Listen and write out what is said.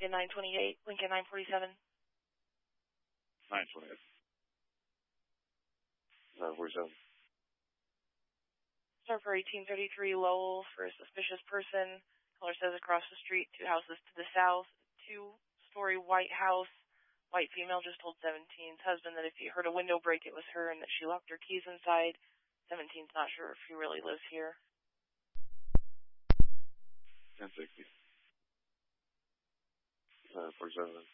Lincoln 928, Lincoln 947. 928. 947. Start for 1833 Lowell for a suspicious person. Caller says across the street, 2 houses to the south, 2-story white house. White female just told 17's husband that if he heard a window break, it was her and that she locked her keys inside. 17's not sure if he really lives here. 1060. 947.